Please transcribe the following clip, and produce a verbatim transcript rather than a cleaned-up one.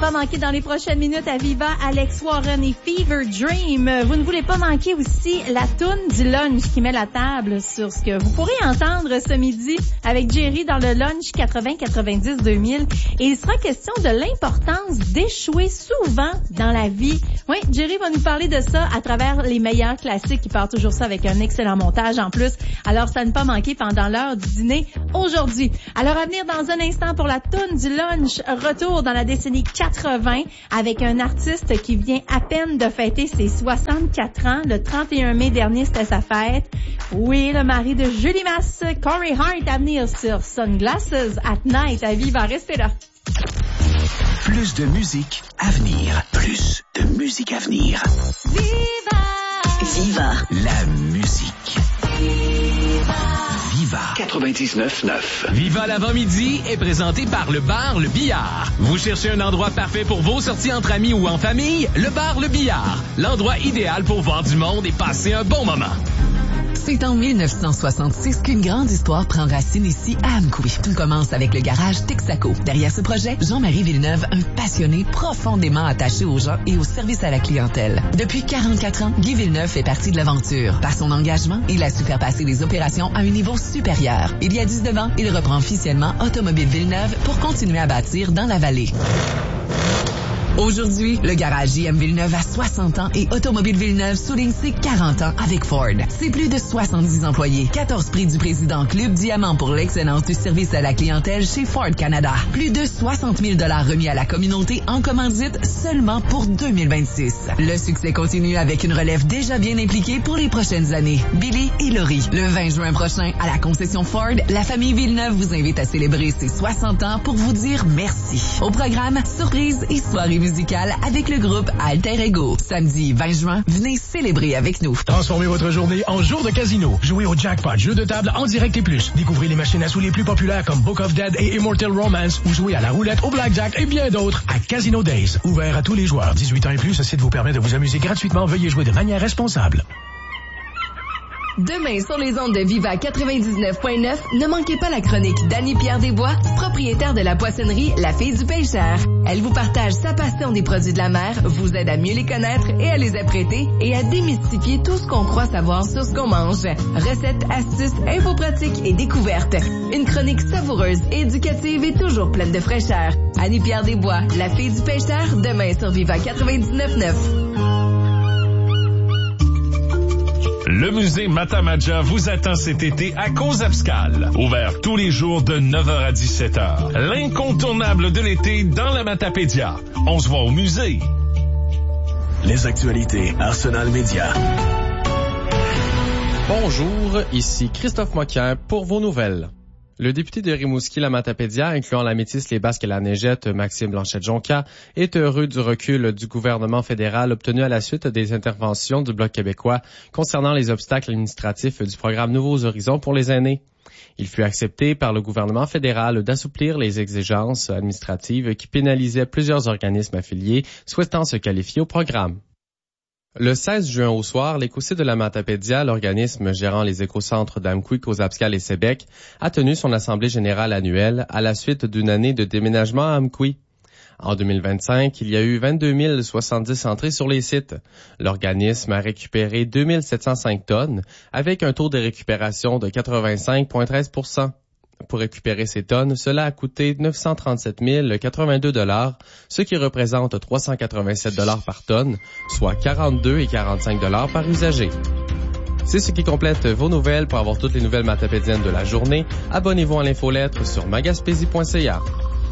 pas manquer dans les prochaines minutes à Viva, Alex Warren et Fever Dream. Vous ne voulez pas manquer aussi la toune du lunch qui met la table sur ce que vous pourrez entendre ce midi avec Jerry dans le lunch quatre-vingts quatre-vingt-dix deux mille. Et il sera question de l'importance d'échouer souvent dans la vie. Oui, Jerry va nous parler de ça à travers les meilleurs classiques. Il part toujours ça avec un excellent montage en plus. Alors, ça ne pas manquer pendant l'heure du dîner aujourd'hui. Alors, à venir dans un instant pour la toune du lunch, retour dans la décennie quatre-vingts avec un artiste qui vient à peine de fêter ses soixante-quatre ans. Le trente et un mai dernier, c'était sa fête. Oui, le mari de Julie Masse, Corey Hart, à venir sur Sunglasses at Night. À Viva, restez là. Plus de musique à venir. Plus de musique à venir. Viva! Viva. La musique. Viva! Viva quatre-vingt-dix-neuf neuf. Viva l'avant-midi est présenté par le bar Le Billard. Vous cherchez un endroit parfait pour vos sorties entre amis ou en famille? Le bar Le Billard. L'endroit idéal pour voir du monde et passer un bon moment. C'est en mille neuf cent soixante-six qu'une grande histoire prend racine ici à Amqui. Tout commence avec le garage Texaco. Derrière ce projet, Jean-Marie Villeneuve, un passionné profondément attaché aux gens et au service à la clientèle. Depuis quarante-quatre ans, Guy Villeneuve fait partie de l'aventure. Par son engagement, il a su faire passer les opérations à un niveau supérieur. Il y a dix-neuf ans, il reprend officiellement Automobile Villeneuve pour continuer à bâtir dans la vallée. Aujourd'hui, le garage J M Villeneuve a soixante ans et Automobile Villeneuve souligne ses quarante ans avec Ford. C'est plus de soixante-dix employés, quatorze prix du président Club Diamant pour l'excellence du service à la clientèle chez Ford Canada. Plus de soixante mille dollars remis à la communauté en commandite seulement pour deux mille vingt-six. Le succès continue avec une relève déjà bien impliquée pour les prochaines années. Billy et Laurie. Le vingt juin prochain, à la concession Ford, la famille Villeneuve vous invite à célébrer ses soixante ans pour vous dire merci. Au programme, surprise et soirée musicale avec le groupe Alter Ego. Samedi vingt juin, venez célébrer avec nous. Transformez votre journée en jour de casino. Jouez au jackpot, jeu de table en direct et plus. Découvrez les machines à sous les plus populaires comme Book of Dead et Immortal Romance ou jouez à la roulette, au blackjack et bien d'autres à Casino Days. Ouvert à tous les joueurs. dix-huit ans et plus, ce site vous permet de vous amuser gratuitement. Veuillez jouer de manière responsable. Demain, sur les ondes de Viva quatre-vingt-dix-neuf neuf, ne manquez pas la chronique d'Annie-Pierre Desbois, propriétaire de la poissonnerie La Fille du Pêcheur. Elle vous partage sa passion des produits de la mer, vous aide à mieux les connaître et à les apprêter et à démystifier tout ce qu'on croit savoir sur ce qu'on mange. Recettes, astuces, infos pratiques et découvertes. Une chronique savoureuse, éducative et toujours pleine de fraîcheur. Annie-Pierre Desbois, La Fille du Pêcheur, demain sur Viva quatre-vingt-dix-neuf neuf. Le musée Matamaja vous attend cet été à Cozapscal. Ouvert tous les jours de neuf heures à dix-sept heures. L'incontournable de l'été dans la Matapédia. On se voit au musée. Les actualités Arsenal Média. Bonjour, ici Christophe Moquin pour vos nouvelles. Le député de Rimouski, la Matapédia, incluant la Métisse, les Basques et la Neigette, Maxime Blanchette-Jonca, est heureux du recul du gouvernement fédéral obtenu à la suite des interventions du Bloc québécois concernant les obstacles administratifs du programme Nouveaux Horizons pour les aînés. Il fut accepté par le gouvernement fédéral d'assouplir les exigences administratives qui pénalisaient plusieurs organismes affiliés souhaitant se qualifier au programme. Le seize juin au soir, l'Écosite de la Matapédia, l'organisme gérant les écocentres d'Amqui, Cozapscal et Sébec, a tenu son assemblée générale annuelle à la suite d'une année de déménagement à Amqui. En deux mille vingt-cinq, il y a eu vingt-deux mille soixante-dix entrées sur les sites. L'organisme a récupéré deux mille sept cent cinq tonnes avec un taux de récupération de quatre-vingt-cinq virgule treize pour cent. Pour récupérer ces tonnes, cela a coûté neuf cent trente-sept mille quatre-vingt-deux dollars, ce qui représente trois cent quatre-vingt-sept dollars par tonne, soit quarante-deux et quarante-cinq dollars par usager. C'est ce qui complète vos nouvelles. Pour avoir toutes les nouvelles matapédiennes de la journée, abonnez-vous à l'infolettre sur magaspésie point c a.